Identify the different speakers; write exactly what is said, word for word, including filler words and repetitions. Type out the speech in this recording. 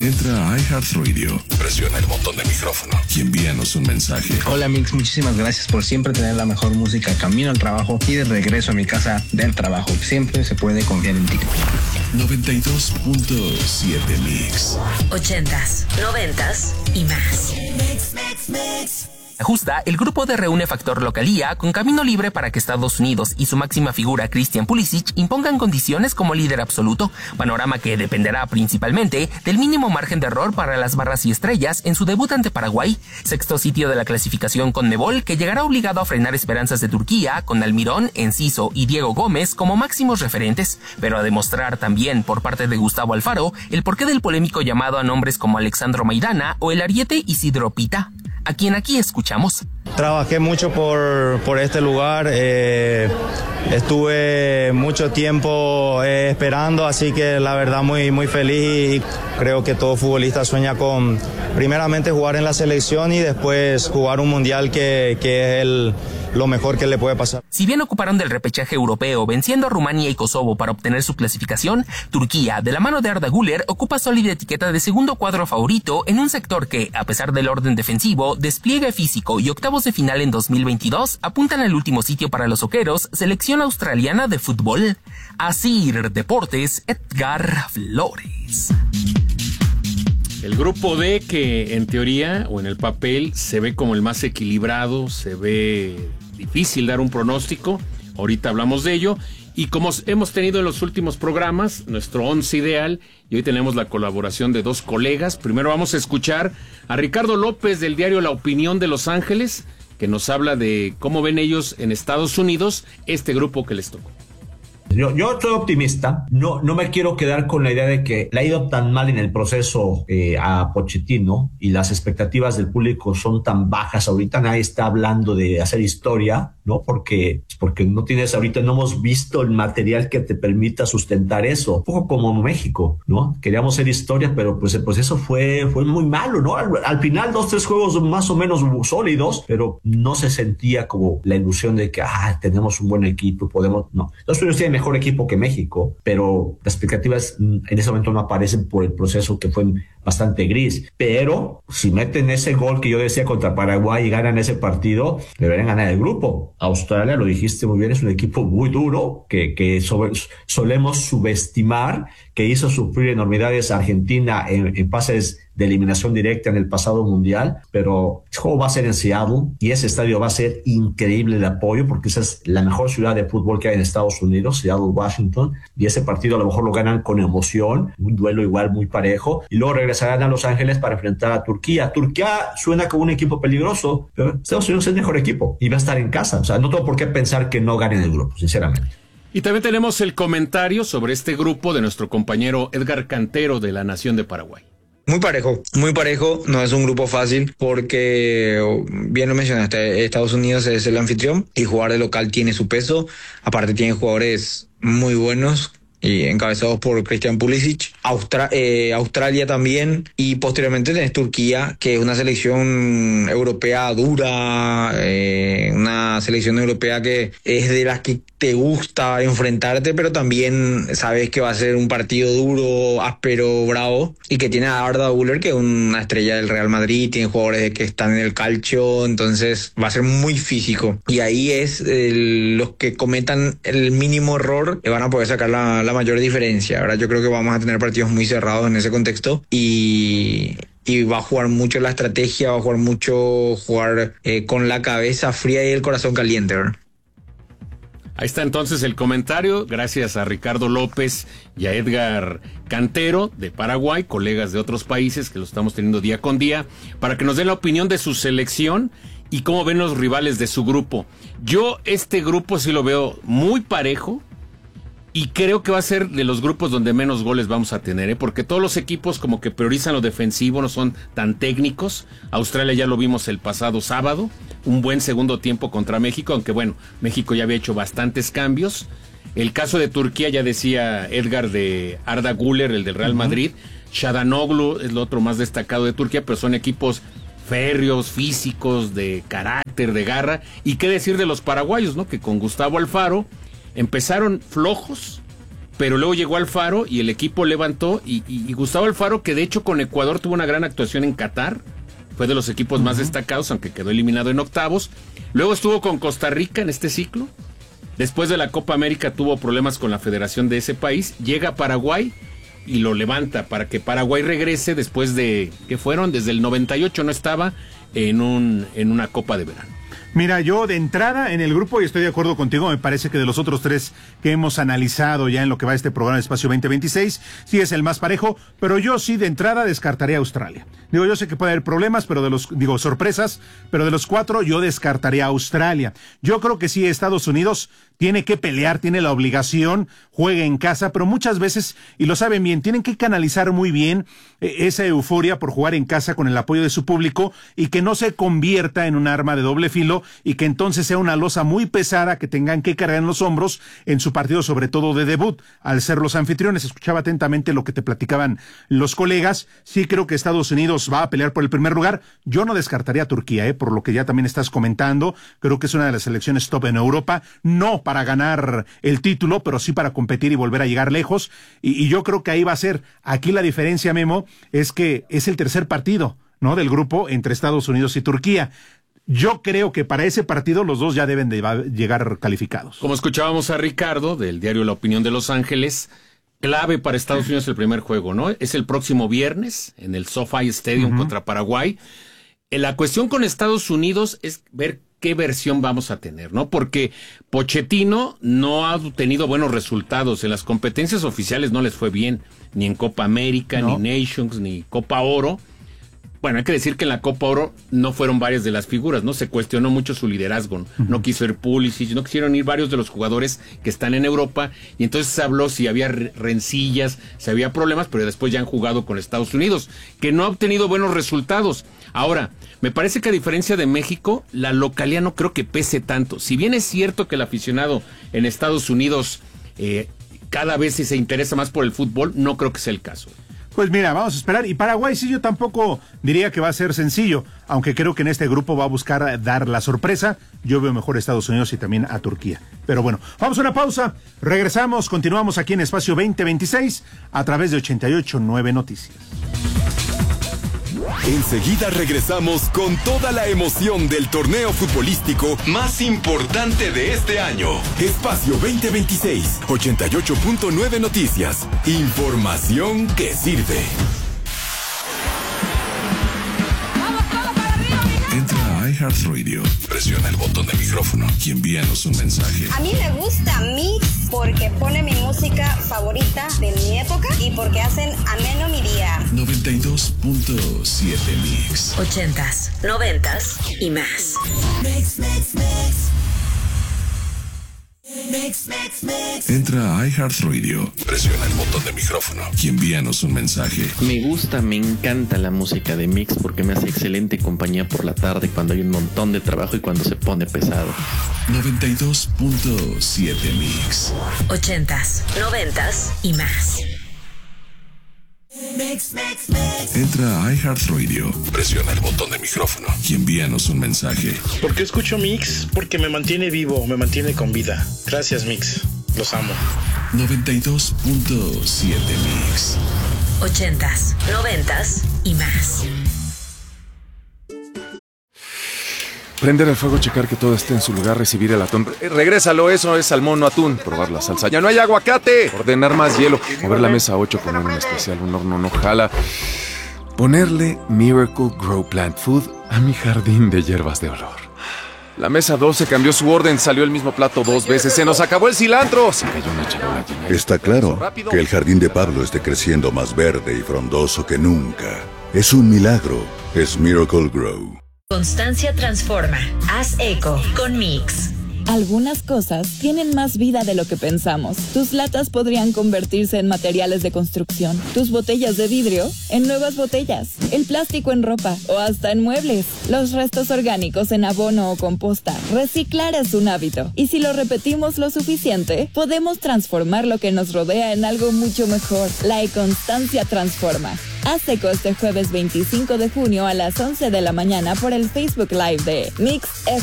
Speaker 1: Entra a iHeartRadio, presiona el botón de micrófono y envíanos un mensaje.
Speaker 2: Hola Mix, muchísimas gracias por siempre tener la mejor música camino al trabajo y de regreso a mi casa del trabajo. Siempre se puede confiar en ti.
Speaker 1: noventa y dos punto siete Mix.
Speaker 3: Ochentas, noventas y más. Mix, mix, mix.
Speaker 4: Justa, el grupo de reúne factor localía con camino libre para que Estados Unidos y su máxima figura Christian Pulisic impongan condiciones como líder absoluto, panorama que dependerá principalmente del mínimo margen de error para las barras y estrellas en su debut ante Paraguay, sexto sitio de la clasificación Conmebol, que llegará obligado a frenar esperanzas de Turquía con Almirón, Enciso y Diego Gómez como máximos referentes, pero a demostrar también por parte de Gustavo Alfaro el porqué del polémico llamado a nombres como Alexandro Maidana o el ariete Isidro Pita, a quien aquí escuchamos.
Speaker 5: Trabajé mucho por, por este lugar, eh, estuve mucho tiempo eh, esperando, así que la verdad muy, muy feliz, y creo que todo futbolista sueña con primeramente jugar en la selección y después jugar un mundial que, que es el, lo mejor que le puede pasar.
Speaker 4: Si bien ocuparon del repechaje europeo venciendo a Rumania y Kosovo para obtener su clasificación, Turquía, de la mano de Arda Güler, ocupa sólida etiqueta de segundo cuadro favorito en un sector que, a pesar del orden defensivo, despliegue físico y octavos de final en dos mil veintidós, apuntan al último sitio para los oqueros, selección australiana de fútbol. Asir Deportes, Edgar Flores.
Speaker 6: El grupo D, que en teoría o en el papel se ve como el más equilibrado, se ve difícil dar un pronóstico, ahorita hablamos de ello, y como hemos tenido en los últimos programas, nuestro once ideal, y hoy tenemos la colaboración de dos colegas. Primero vamos a escuchar a Ricardo López del diario La Opinión de Los Ángeles, que nos habla de cómo ven ellos en Estados Unidos este grupo que les tocó.
Speaker 7: Yo, yo soy optimista, no, no me quiero quedar con la idea de que le ha ido tan mal en el proceso eh, a Pochettino y las expectativas del público son tan bajas. Ahorita nadie está hablando de hacer historia, ¿no? Porque, porque no tienes ahorita, no hemos visto el material que te permita sustentar eso. Un poco como México, ¿no? Queríamos hacer historia, pero pues el proceso fue, fue muy malo, ¿no? Al, al final dos, tres juegos más o menos sólidos, pero no se sentía como la ilusión de que, ah, tenemos un buen equipo, podemos, no. Los Unidos tienen mejor equipo que México, pero las expectativas en ese momento no aparecen por el proceso que fue bastante gris. Pero si meten ese gol que yo decía contra Paraguay y ganan ese partido, deberían ganar el grupo. Australia, lo dijiste muy bien, es un equipo muy duro que, que sobre, solemos subestimar, que hizo sufrir enormidades a Argentina en, en pases de eliminación directa en el pasado mundial, pero el juego va a ser en Seattle y ese estadio va a ser increíble de apoyo porque esa es la mejor ciudad de fútbol que hay en Estados Unidos, Seattle, Washington, y ese partido a lo mejor lo ganan con emoción, un duelo igual muy parejo, y luego regresarán a Los Ángeles para enfrentar a Turquía. Turquía suena como un equipo peligroso, pero Estados Unidos es el mejor equipo y va a estar en casa, o sea, no tengo por qué pensar que no ganen el grupo, sinceramente.
Speaker 6: Y también tenemos el comentario sobre este grupo de nuestro compañero Edgar Cantero de La Nación de Paraguay.
Speaker 2: Muy parejo, muy parejo, no es un grupo fácil porque, bien lo mencionaste, Estados Unidos es el anfitrión y jugar de local tiene su peso, aparte tiene jugadores muy buenos y encabezados por Christian Pulisic, Austra- eh, Australia también, y posteriormente tenés Turquía, que es una selección europea dura, eh, una selección europea que es de las que te gusta enfrentarte, pero también sabes que va a ser un partido duro, áspero, bravo, y que tiene a Arda Güler, que es una estrella del Real Madrid, tiene jugadores que están en el calcio, entonces va a ser muy físico, y ahí es el, los que cometan el mínimo error que van a poder sacar la, la mayor diferencia. Ahora yo creo que vamos a tener partidos muy cerrados en ese contexto, y y va a jugar mucho la estrategia, va a jugar mucho jugar eh, con la cabeza fría y el corazón caliente, ¿verdad?
Speaker 6: Ahí está entonces el comentario, gracias a Ricardo López y a Edgar Cantero de Paraguay, colegas de otros países que lo estamos teniendo día con día, para que nos den la opinión de su selección y cómo ven los rivales de su grupo. Yo este grupo sí lo veo muy parejo y creo que va a ser de los grupos donde menos goles vamos a tener, ¿eh? Porque todos los equipos como que priorizan lo defensivo, no son tan técnicos. Australia ya lo vimos el pasado sábado, un buen segundo tiempo contra México, aunque bueno, México ya había hecho bastantes cambios. El caso de Turquía, ya decía Edgar, de Arda Güler, el del Real Madrid, uh-huh. Çalhanoğlu es lo otro más destacado de Turquía, pero son equipos férreos, físicos, de carácter, de garra. Y qué decir de los paraguayos, ¿no? Que con Gustavo Alfaro empezaron flojos pero luego llegó Alfaro y el equipo levantó, y, y, y Gustavo Alfaro, que de hecho con Ecuador tuvo una gran actuación en Qatar, fue de los equipos uh-huh. más destacados, aunque quedó eliminado en octavos. Luego estuvo con Costa Rica en este ciclo. Después de la Copa América tuvo problemas con la federación de ese país. Llega a Paraguay y lo levanta para que Paraguay regrese después de, ¿qué fueron? Desde el noventa y ocho no estaba en, un, en una Copa de Verano.
Speaker 8: Mira, yo de entrada en el grupo, y estoy de acuerdo contigo, me parece que de los otros tres que hemos analizado ya en lo que va este programa Espacio veinte veintiséis, sí es el más parejo, pero yo sí de entrada descartaría a Australia. Digo, yo sé que puede haber problemas, pero de los, digo, sorpresas, pero de los cuatro yo descartaría a Australia. Yo creo que sí, Estados Unidos tiene que pelear, tiene la obligación, juegue en casa, pero muchas veces, y lo saben bien, tienen que canalizar muy bien eh, esa euforia por jugar en casa con el apoyo de su público y que no se convierta en un arma de doble filo y que entonces sea una losa muy pesada que tengan que cargar en los hombros en su partido, sobre todo de debut, al ser los anfitriones. Escuchaba atentamente lo que te platicaban los colegas. Sí creo que Estados Unidos va a pelear por el primer lugar. Yo no descartaría a Turquía, eh, por lo que ya también estás comentando. Creo que es una de las selecciones top en Europa, no para ganar el título, pero sí para competir y volver a llegar lejos. Y, y yo creo que ahí va a ser. Aquí la diferencia, Memo, es que es el tercer partido, ¿no?, del grupo entre Estados Unidos y Turquía. Yo creo que para ese partido los dos ya deben de llegar calificados.
Speaker 6: Como escuchábamos a Ricardo del diario La Opinión de Los Ángeles, clave para Estados Unidos el primer juego, ¿no? Es el próximo viernes en el SoFi Stadium uh-huh. contra Paraguay. La cuestión con Estados Unidos es ver qué versión vamos a tener, ¿no? Porque Pochettino no ha tenido buenos resultados. En las competencias oficiales no les fue bien, ni en Copa América, no. ni Nations, ni Copa Oro. Bueno, hay que decir que en la Copa Oro no fueron varias de las figuras, ¿no? Se cuestionó mucho su liderazgo. Uh-huh. No quiso ir Pulisic, no quisieron ir varios de los jugadores que están en Europa. Y entonces se habló si había rencillas, si había problemas, pero después ya han jugado con Estados Unidos, que no ha obtenido buenos resultados. Ahora, me parece que a diferencia de México, la localidad no creo que pese tanto. Si bien es cierto que el aficionado en Estados Unidos eh, cada vez se interesa más por el fútbol, no creo que sea el caso.
Speaker 8: Pues mira, vamos a esperar. Y Paraguay sí, yo tampoco diría que va a ser sencillo, aunque creo que en este grupo va a buscar dar la sorpresa. Yo veo mejor a Estados Unidos y también a Turquía. Pero bueno, vamos a una pausa. Regresamos, continuamos aquí en Espacio veinte veintiséis a través de ochenta y ocho punto nueve Noticias.
Speaker 9: Enseguida regresamos con toda la emoción del torneo futbolístico más importante de este año. Espacio veinte veintiséis, ochenta y ocho punto nueve Noticias. Información que sirve.
Speaker 1: Entra a iHeartRadio, presiona el botón de micrófono y envíanos un mensaje.
Speaker 10: A mí me gusta Mix porque pone mi música favorita de mi época y porque hacen ameno mi día.
Speaker 1: noventa y dos punto siete Mix.
Speaker 3: Ochentas, noventas y más.
Speaker 1: Mix, mix, mix. Mix, mix, mix. Entra a iHeartRadio, presiona el botón de micrófono y envíanos un mensaje.
Speaker 11: Me gusta, me encanta la música de Mix porque me hace excelente compañía por la tarde cuando hay un montón de trabajo y cuando se pone pesado.
Speaker 1: noventa y dos punto siete Mix.
Speaker 3: Ochentas, noventas y más.
Speaker 1: Mix, mix, mix. Entra a iHeartRadio, presiona el botón de micrófono y envíanos un mensaje.
Speaker 12: ¿Por qué escucho Mix? Porque me mantiene vivo, me mantiene con vida. Gracias, Mix. Los amo.
Speaker 1: noventa y dos punto siete Mix.
Speaker 3: Ochentas, noventas y más.
Speaker 13: Prender el fuego, checar que todo esté en su lugar, recibir el atún. Eh, regrésalo, eso es salmón, no atún. Probar la salsa. ¡Ya no hay aguacate! Ordenar más hielo. Mover la mesa ocho, poner un especial, un horno no jala. Ponerle Miracle Grow Plant Food a mi jardín de hierbas de olor. La mesa doce cambió su orden, salió el mismo plato dos veces. ¡Se nos acabó el cilantro! Se cayó una charola llena.
Speaker 14: Está claro que el jardín de Pablo esté creciendo más verde y frondoso que nunca. Es un milagro. Es Miracle Grow.
Speaker 3: Constancia transforma. Haz eco con Mix.
Speaker 15: Algunas cosas tienen más vida de lo que pensamos. Tus latas podrían convertirse en materiales de construcción, tus botellas de vidrio en nuevas botellas, el plástico en ropa o hasta en muebles, los restos orgánicos en abono o composta. Reciclar es un hábito y si lo repetimos lo suficiente, podemos transformar lo que nos rodea en algo mucho mejor. La Constancia transforma. Haz eco este jueves veinticinco de junio a las once de la mañana por el Facebook Live de Mix